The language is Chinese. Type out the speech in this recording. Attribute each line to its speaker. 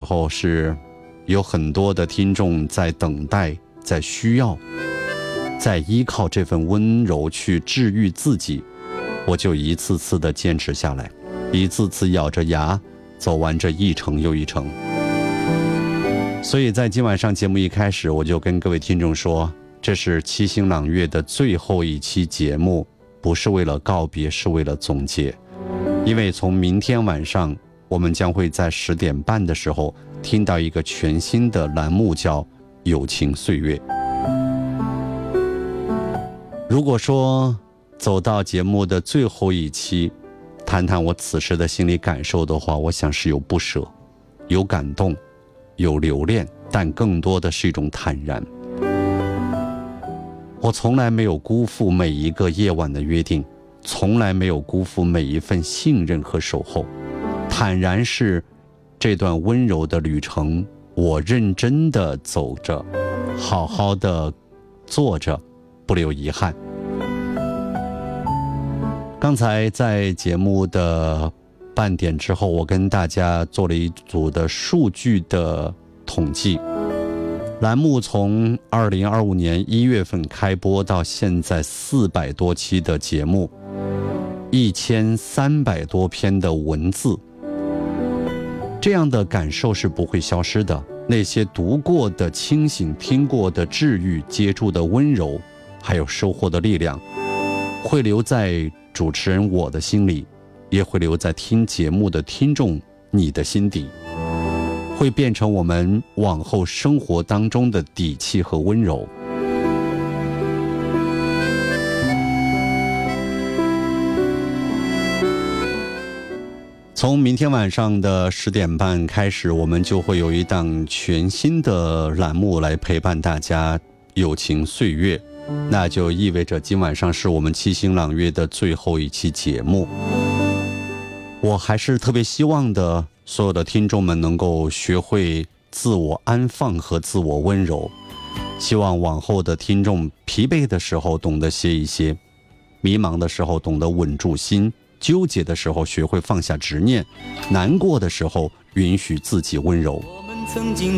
Speaker 1: 候是有很多的听众在等待，在需要，在依靠这份温柔去治愈自己，我就一次次的坚持下来，一次次咬着牙走完这一程又一程。所以在今晚上节目一开始，我就跟各位听众说，这是七星朗月的最后一期节目，不是为了告别，是为了总结。因为从明天晚上，我们将会在10点半的时候听到一个全新的栏目，叫友情岁月。如果说走到节目的最后一期，谈谈我此时的心理感受的话，我想是有不舍，有感动，有留恋，但更多的是一种坦然。我从来没有辜负每一个夜晚的约定，从来没有辜负每一份信任和守候。坦然是这段温柔的旅程，我认真的走着，好好的做着，不留遗憾。刚才在节目的半点之后，我跟大家做了一组的数据的统计。栏目从2025年1月份开播到现在400多期的节目，1300多篇的文字，这样的感受是不会消失的。那些读过的清醒，听过的治愈，接触的温柔，还有收获的力量，会留在主持人我的心里，也会留在听节目的听众你的心底，会变成我们往后生活当中的底气和温柔。从明天晚上的10点半开始，我们就会有一档全新的栏目来陪伴大家友情岁月，那就意味着今晚上是我们七星朗月的最后一期节目。我还是特别希望的，所有的听众们能够学会自我安放和自我温柔，希望往后的听众疲惫的时候懂得歇一歇，迷茫的时候懂得稳住心，纠结的时候学会放下执念，难过的时候允许自己温柔。
Speaker 2: 我们曾经